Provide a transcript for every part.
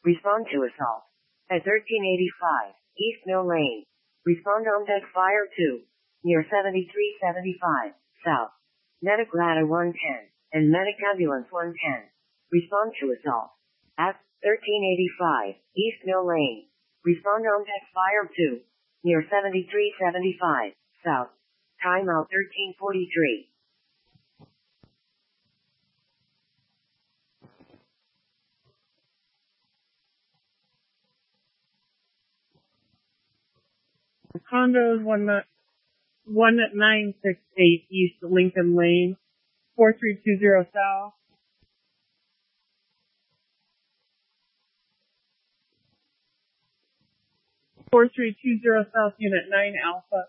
Respond to assault. At 1385, East Mill Lane. Respond on deck fire 2. Near 7375, South. Medic ladder 110, and medic ambulance 110. Respond to assault. At 1385, East Mill Lane. Respond on deck fire 2. Near 7375, South. Timeout 1343. Condos 1968 East Lincoln Lane, 4320 South. South, Unit 9 Alpha.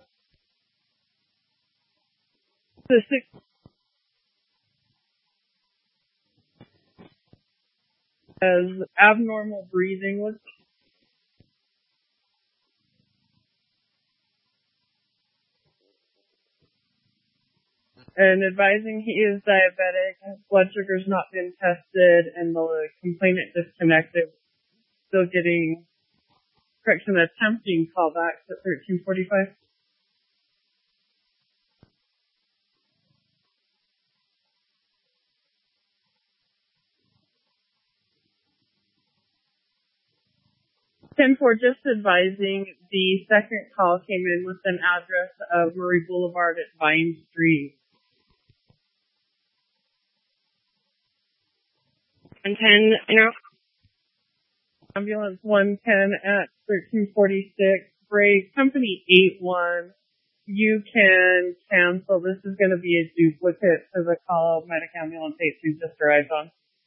The 6 as abnormal breathing was and advising he is diabetic, his blood sugar's not been tested, and the complainant disconnected. Still getting correction attempting callbacks at 1345. Just advising the second call came in with an address of Murray Boulevard at Vine Street. 110, Ambulance 110 at 1346. Brave Company 81. You can cancel. This is going to be a duplicate to the call Medic Ambulance 82 just arrived on.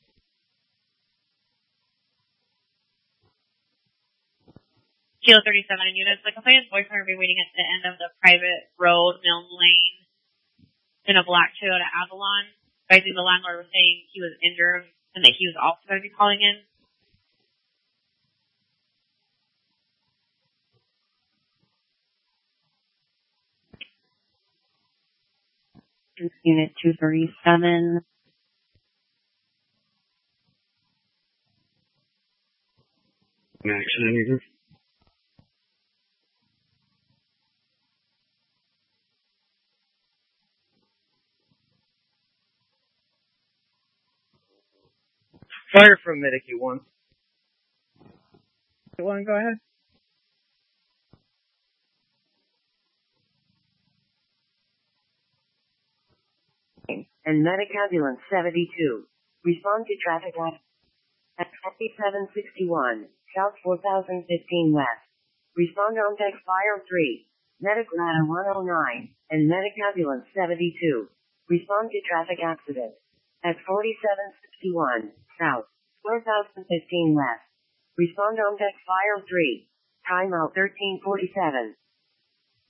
Kilo 37 units. The complainant's boyfriend will be waiting at the end of the private road, Milne Lane, in a black Toyota Avalon. I think the landlord was saying he was injured and that he was also going to be calling in. Unit 237. Accident here. Fire from Medic 1. 1, go ahead. And Medic Ambulance 72. Respond to traffic at 2761, South 4015 West. Respond on deck fire 3. Medic ladder 109, and Medic Ambulance 72. Respond to traffic accident at 4761, South 4015 West. Respond on deck fire 3. Timeout 1347.